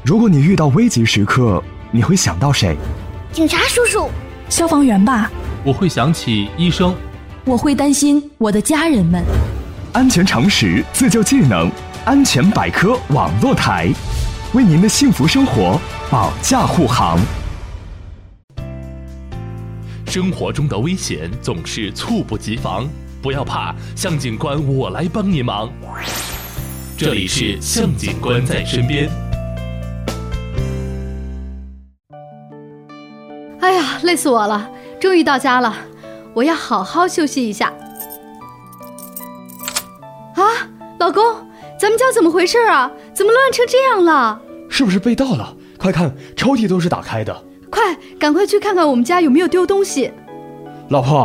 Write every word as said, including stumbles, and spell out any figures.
如果你遇到危急时刻，你会想到谁？ 警察叔叔。 消防员吧。 我会想起医生。 我会担心我的家人们。 安全常识，自救技能，安全百科网络台，为您的幸福生活保驾护航。 生活中的危险总是猝不及防，不要怕，向警官我来帮你忙。这里是向警官在身边。 哎呀，累死我了，终于到家了，我要好好休息一下。啊，老公，咱们家怎么回事啊？怎么乱成这样了？ 是不是被盗了？快看，抽屉都是打开的。 快，赶快去看看我们家有没有丢东西。 老婆，